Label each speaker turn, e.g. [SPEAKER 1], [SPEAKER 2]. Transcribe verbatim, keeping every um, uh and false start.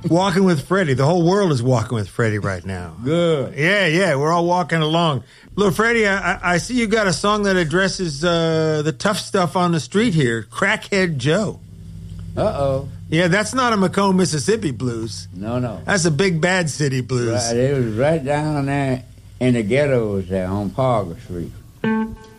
[SPEAKER 1] Walking with Freddie. The whole world is walking with Freddie right now.
[SPEAKER 2] Good.
[SPEAKER 1] Yeah, yeah, we're all walking along. Look, Freddie, I, I see you got a song that addresses uh, the tough stuff on the street here. Crackhead Joe.
[SPEAKER 2] Uh-oh.
[SPEAKER 1] Yeah, that's not a Macomb, Mississippi blues.
[SPEAKER 2] No, no.
[SPEAKER 1] That's a big bad city blues.
[SPEAKER 2] Right, it was right down there in the ghettos there on Parker Street.